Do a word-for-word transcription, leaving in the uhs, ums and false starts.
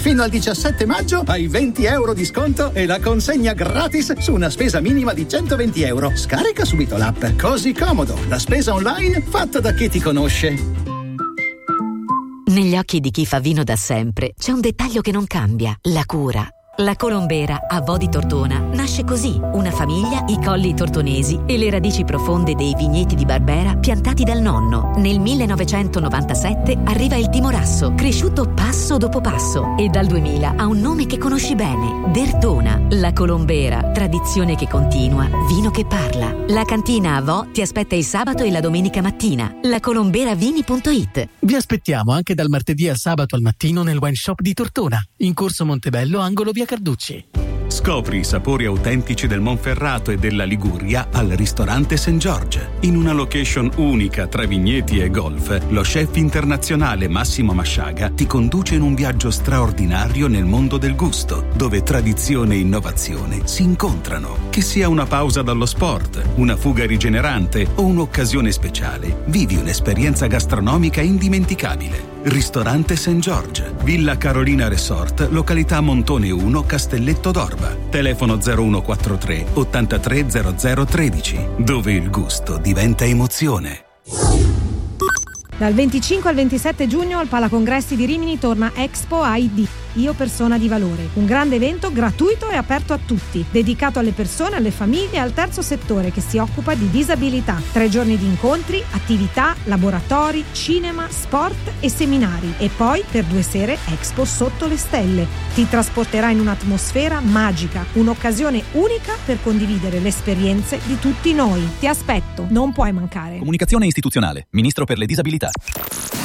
Fino al diciassette maggio hai venti euro di sconto e la consegna gratis su una spesa minima di centoventi euro. Scarica subito l'app. Così Comodo. La spesa online fatta da chi ti conosce. Negli occhi di chi fa vino da sempre c'è un dettaglio che non cambia: la cura. La Colombera a Vo di Tortona nasce così: una famiglia, i colli tortonesi e le radici profonde dei vigneti di Barbera piantati dal nonno. Nel millenovecentonovantasette arriva il Timorasso, cresciuto passo dopo passo, e dal duemila ha un nome che conosci bene: Dertona. La Colombera, tradizione che continua, vino che parla. La cantina a Vo ti aspetta il sabato e la domenica mattina. la colombera vini punto it. Vi aspettiamo anche dal martedì al sabato al mattino nel wine shop di Tortona, in Corso Montebello, angolo via Carducci. Scopri i sapori autentici del Monferrato e della Liguria al ristorante Saint George. In una location unica tra vigneti e golf, lo chef internazionale Massimo Masciaga ti conduce in un viaggio straordinario nel mondo del gusto, dove tradizione e innovazione si incontrano. Che sia una pausa dallo sport, una fuga rigenerante o un'occasione speciale, vivi un'esperienza gastronomica indimenticabile. Ristorante Saint George, Villa Carolina Resort, località Montone uno, Castelletto d'Orba. Telefono zero uno quattro tre ottantatré zero zero tredici, dove il gusto diventa emozione. Dal venticinque al ventisette giugno al Palacongressi di Rimini torna Expo I D, Io Persona di Valore, un grande evento gratuito e aperto a tutti, dedicato alle persone, alle famiglie e al terzo settore che si occupa di disabilità. Tre giorni di incontri, attività, laboratori, cinema, sport e seminari, e poi per due sere Expo sotto le stelle. Ti trasporterà in un'atmosfera magica, un'occasione unica per condividere le esperienze di tutti noi. Ti aspetto, non puoi mancare. Comunicazione istituzionale, Ministro per le disabilità.